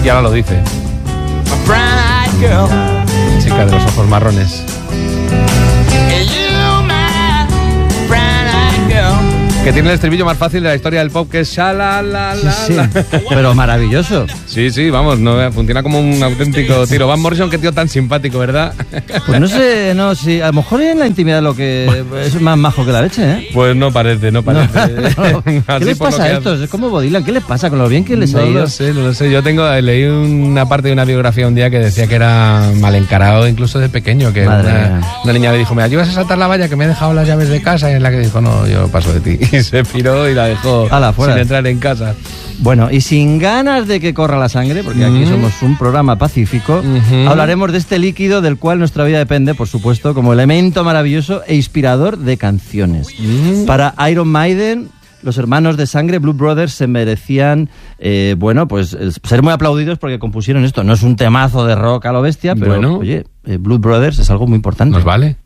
Y ahora lo dice. Chica de los ojos marrones. Que tiene el estribillo más fácil de la historia del pop, que es shalalala. Sí, pero maravilloso. Sí, vamos, no funciona como un auténtico tiro. Van Morrison, qué tío tan simpático, ¿verdad? Pues no sé, sí, a lo mejor en la intimidad lo que es más majo que la leche, ¿eh? Pues no parece. No. ¿Qué les pasa a estos? Es como Bob Dylan, ¿qué les pasa con lo bien que les ha ido? No lo sé. Yo leí una parte de una biografía un día que decía que era mal encarado incluso de pequeño, que una niña le dijo, ¿me ayudas a saltar la valla que me he dejado las llaves de casa? Y en la que dijo, no, yo paso de ti. Y se piró y la dejó sin entrar en casa. Bueno, y sin ganas de que corra la sangre, porque aquí somos un programa pacífico, hablaremos de este líquido del cual nuestra vida depende, por supuesto, como elemento maravilloso e inspirador de canciones. Para Iron Maiden, los hermanos de sangre, Blue Brothers, se merecían, ser muy aplaudidos porque compusieron esto. No es un temazo de rock a lo bestia, pero, oye, Blue Brothers es algo muy importante. Nos vale.